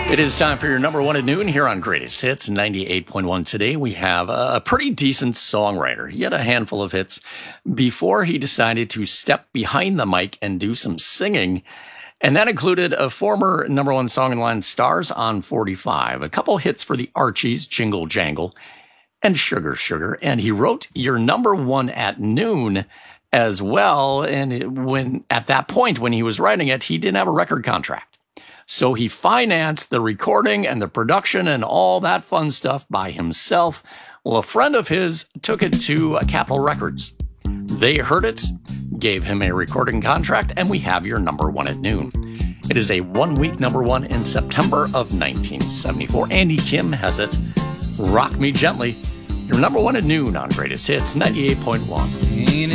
It is time for your number one at noon here on Greatest Hits 98.1. Today we have a pretty decent songwriter. He had a handful of hits before he decided to step behind the mic and do some singing. And that included a former number one song in line, Stars on 45, a couple hits for the Archies, Jingle Jangle, and Sugar Sugar. And he wrote your number one at noon as well. And at that point, when he was writing it, he didn't have a record contract. So he financed the recording and the production and all that fun stuff by himself. Well, a friend of his took it to Capitol Records. They heard it, gave him a recording contract, and we have your number one at noon. It is a one-week number one in September of 1974. Andy Kim has it. Rock Me Gently. Your number one at noon on Greatest Hits 98.1. Ain't